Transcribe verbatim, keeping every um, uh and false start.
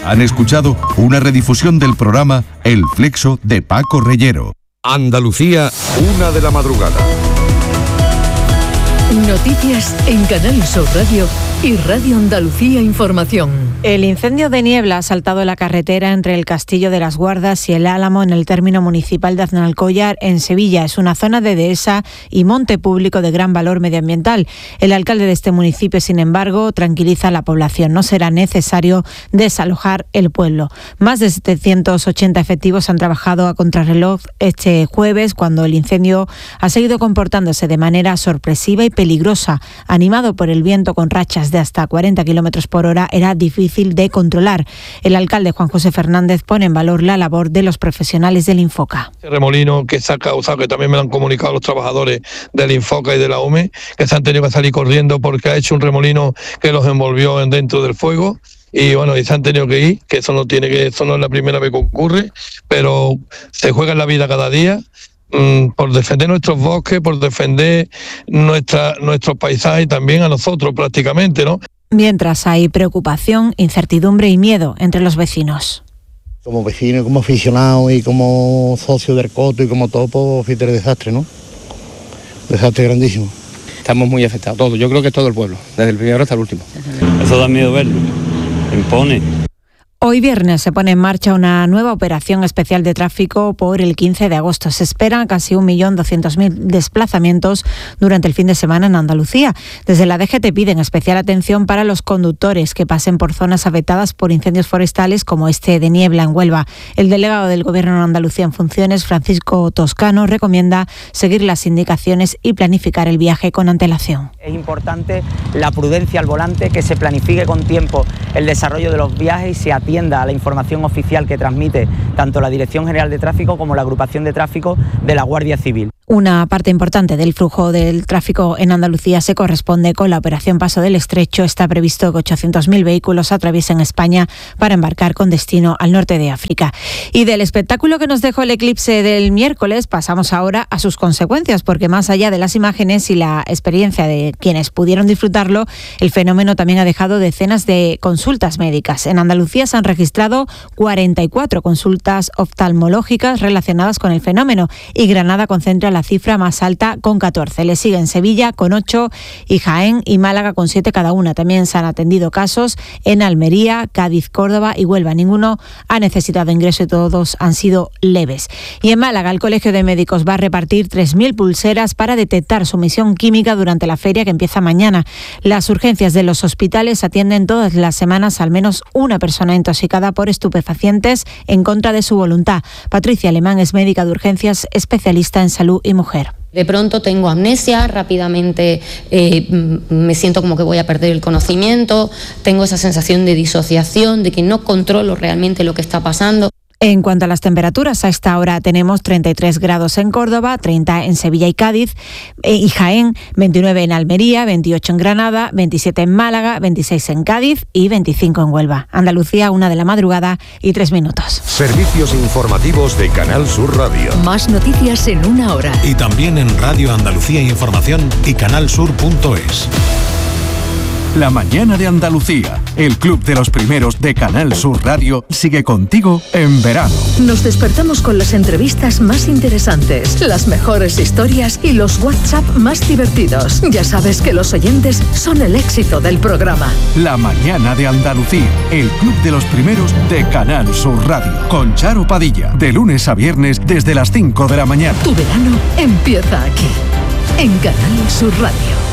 Han escuchado una redifusión del programa El Flexo de Paco Reyero. Andalucía, una de la madrugada. Noticias en Canal Sur Radio y Radio Andalucía Información. El incendio de niebla ha saltado la carretera entre el Castillo de las Guardas y el Álamo en el término municipal de Aznalcóllar, en Sevilla. Es una zona de dehesa y monte público de gran valor medioambiental. El alcalde de este municipio, sin embargo, tranquiliza a la población. No será necesario desalojar el pueblo. Más de setecientos ochenta efectivos han trabajado a contrarreloj este jueves, cuando el incendio ha seguido comportándose de manera sorpresiva y peligrosa. Animado por el viento con rachas de hasta cuarenta kilómetros por hora, era difícil de controlar. El alcalde Juan José Fernández pone en valor la labor de los profesionales del Infoca. El remolino que se ha causado, que también me lo han comunicado los trabajadores del Infoca y de la U M E, que se han tenido que salir corriendo porque ha hecho un remolino que los envolvió dentro del fuego. Y bueno, y se han tenido que ir, que eso no tiene que, eso no es la primera vez que ocurre, pero se juega en la vida cada día. Por defender nuestros bosques, por defender nuestra, nuestros paisajes y también a nosotros prácticamente, ¿no? Mientras hay preocupación, incertidumbre y miedo entre los vecinos. Como vecino, como aficionado y como socio del Coto y como todo, pues fíjate el desastre, ¿no? Desastre grandísimo. Estamos muy afectados, todos, yo creo que todo el pueblo, desde el primero hasta el último. Eso da miedo verlo, impone. Hoy viernes se pone en marcha una nueva operación especial de tráfico por el quince de agosto. Se esperan casi un millón doscientos mil desplazamientos durante el fin de semana en Andalucía. Desde la D G T piden especial atención para los conductores que pasen por zonas afectadas por incendios forestales como este de Niebla en Huelva. El delegado del Gobierno de Andalucía en funciones, Francisco Toscano, recomienda seguir las indicaciones y planificar el viaje con antelación. Es importante la prudencia al volante, que se planifique con tiempo el desarrollo de los viajes y se atienda a la información oficial que transmite tanto la Dirección General de Tráfico como la Agrupación de Tráfico de la Guardia Civil. Una parte importante del flujo del tráfico en Andalucía se corresponde con la operación Paso del Estrecho. Está previsto que ochocientos mil vehículos atraviesen España para embarcar con destino al norte de África. Y del espectáculo que nos dejó el eclipse del miércoles, pasamos ahora a sus consecuencias, porque más allá de las imágenes y la experiencia de quienes pudieron disfrutarlo, el fenómeno también ha dejado decenas de consultas médicas. En Andalucía se han registrado cuarenta y cuatro consultas oftalmológicas relacionadas con el fenómeno, y Granada concentra la cifra más alta con catorce. Le siguen Sevilla con ocho y Jaén y Málaga con siete cada una. También se han atendido casos en Almería, Cádiz, Córdoba y Huelva. Ninguno ha necesitado ingreso y todos han sido leves. Y en Málaga, el Colegio de Médicos va a repartir tres mil pulseras para detectar sumisión química durante la feria que empieza mañana. Las urgencias de los hospitales atienden todas las semanas al menos una persona intoxicada por estupefacientes en contra de su voluntad. Patricia Alemán es médica de urgencias, especialista en salud y mujer. De pronto tengo amnesia, rápidamente eh, me siento como que voy a perder el conocimiento, tengo esa sensación de disociación, de que no controlo realmente lo que está pasando. En cuanto a las temperaturas, a esta hora tenemos treinta y tres grados en Córdoba, treinta en Sevilla y Cádiz eh, y Jaén, veintinueve en Almería, veintiocho en Granada, veintisiete en Málaga, veintiséis en Cádiz y veinticinco en Huelva. Andalucía, una de la madrugada y tres minutos. Servicios informativos de Canal Sur Radio. Más noticias en una hora. Y también en Radio Andalucía Información y canal sur punto es. La mañana de Andalucía, el club de los primeros de Canal Sur Radio, sigue contigo en verano. Nos despertamos con las entrevistas más interesantes, las mejores historias y los WhatsApp más divertidos. Ya sabes que los oyentes son el éxito del programa. La mañana de Andalucía, el club de los primeros de Canal Sur Radio, con Charo Padilla, de lunes a viernes desde las cinco de la mañana. Tu verano empieza aquí, en Canal Sur Radio.